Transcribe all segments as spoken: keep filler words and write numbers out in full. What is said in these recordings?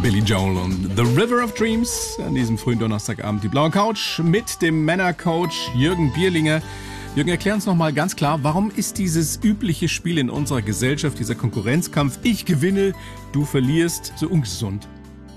Billy Joel und The River of Dreams. An diesem frühen Donnerstagabend die blaue Couch mit dem Männercoach Jürgen Bierlinger. Jürgen, erklär uns noch mal ganz klar, warum ist dieses übliche Spiel in unserer Gesellschaft, dieser Konkurrenzkampf, ich gewinne, du verlierst, so ungesund?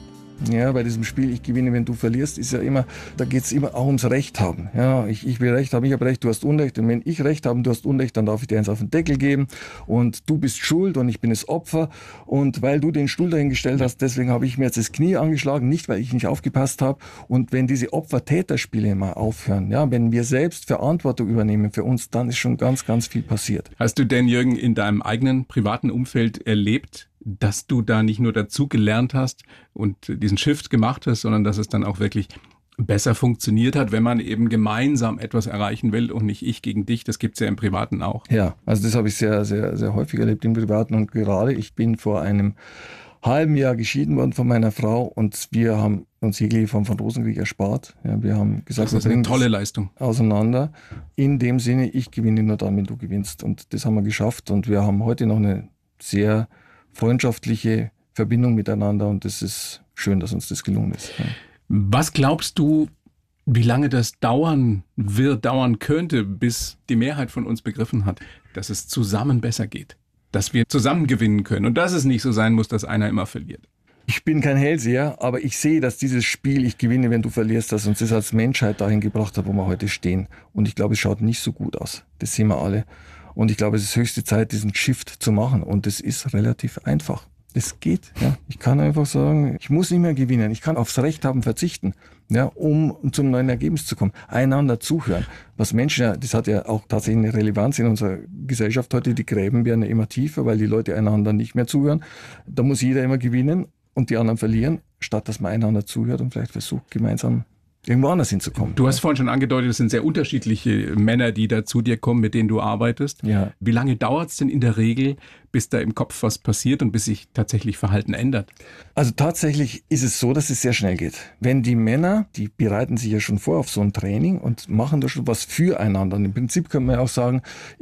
Ja, bei diesem Spiel, ich gewinne, wenn du verlierst, ist ja immer, da geht's immer auch ums Recht haben. Ja, ich, ich will Recht haben, ich habe Recht, du hast Unrecht. Und wenn ich Recht habe, du hast Unrecht, dann darf ich dir eins auf den Deckel geben. Und du bist schuld und ich bin das Opfer. Und weil du den Stuhl dahingestellt hast, deswegen habe ich mir jetzt das Knie angeschlagen, nicht weil ich nicht aufgepasst habe. Und wenn diese Opfer-Täter-Spiele mal aufhören, ja, wenn wir selbst Verantwortung übernehmen für uns, dann ist schon ganz, ganz viel passiert. Hast du denn, Jürgen, in deinem eigenen privaten Umfeld erlebt, dass du da nicht nur dazu gelernt hast und diesen Shift gemacht hast, sondern dass es dann auch wirklich besser funktioniert hat, wenn man eben gemeinsam etwas erreichen will und nicht ich gegen dich? Das gibt's ja im Privaten auch. Ja, also das habe ich sehr, sehr, sehr häufig erlebt im Privaten und gerade ich bin vor einem halben Jahr geschieden worden von meiner Frau und wir haben uns jegliche Form von Rosenkrieg erspart. Ja, wir haben gesagt, das ist eine tolle Leistung. Auseinander. In dem Sinne, ich gewinne nur dann, wenn du gewinnst. Und das haben wir geschafft und wir haben heute noch eine sehr freundschaftliche Verbindung miteinander und es ist schön, dass uns das gelungen ist. Ja. Was glaubst du, wie lange das dauern wird, dauern könnte, bis die Mehrheit von uns begriffen hat, dass es zusammen besser geht, dass wir zusammen gewinnen können und dass es nicht so sein muss, dass einer immer verliert? Ich bin kein Hellseher, aber ich sehe, dass dieses Spiel, ich gewinne, wenn du verlierst, dass uns das als Menschheit dahin gebracht hat, wo wir heute stehen. Und ich glaube, es schaut nicht so gut aus. Das sehen wir alle. Und ich glaube, es ist höchste Zeit, diesen Shift zu machen. Und es ist relativ einfach. Das geht. Ja. Ich kann einfach sagen, ich muss nicht mehr gewinnen. Ich kann aufs Recht haben verzichten, ja, um zum neuen Ergebnis zu kommen. Einander zuhören. Was Menschen, ja, das hat ja auch tatsächlich eine Relevanz in unserer Gesellschaft heute. Die Gräben werden ja immer tiefer, weil die Leute einander nicht mehr zuhören. Da muss jeder immer gewinnen und die anderen verlieren, statt dass man einander zuhört und vielleicht versucht, gemeinsam irgendwo anders hinzukommen. Du hast vorhin schon angedeutet, es sind sehr unterschiedliche Männer, die da zu dir kommen, mit denen du arbeitest. Ja. Wie lange dauert es denn in der Regel, bis da im Kopf was passiert und bis sich tatsächlich Verhalten ändert? Also tatsächlich ist es so, dass es sehr schnell geht. Wenn die Männer, die bereiten sich ja schon vor auf so ein Training und machen da schon was füreinander. Und im Prinzip kann man ja auch sagen,